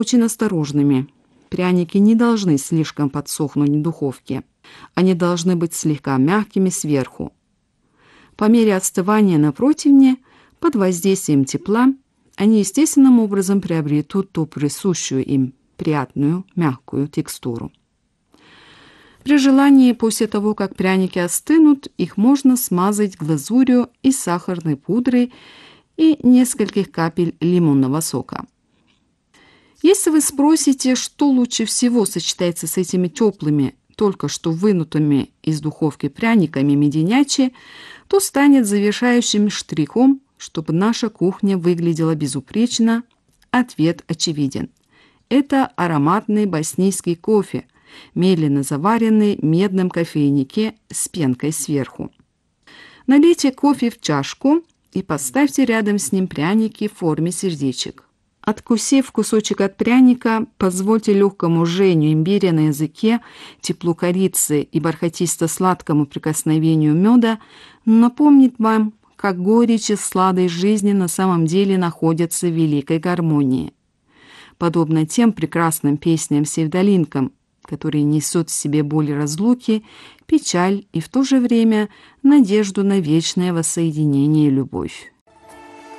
очень осторожными. Пряники не должны слишком подсохнуть в духовке. Они должны быть слегка мягкими сверху. По мере остывания на противне, под воздействием тепла, они естественным образом приобретут ту присущую им приятную мягкую текстуру. При желании, после того, как пряники остынут, их можно смазать глазурью из сахарной пудры и нескольких капель лимонного сока. Если вы спросите, что лучше всего сочетается с этими теплыми, только что вынутыми из духовки пряниками меденячи, то станет завершающим штрихом, чтобы наша кухня выглядела безупречно. Ответ очевиден. Это ароматный боснийский кофе, медленно заваренный в медном кофейнике с пенкой сверху. Налейте кофе в чашку и поставьте рядом с ним пряники в форме сердечек. Откусив кусочек от пряника, позвольте легкому жжению имбиря на языке, теплу корицы и бархатисто-сладкому прикосновению меда напомнить вам, как горечь и сладость жизни на самом деле находятся в великой гармонии. Подобно тем прекрасным песням-севдалинкам, которые несут в себе боль разлуки, печаль и в то же время надежду на вечное воссоединение и любовь.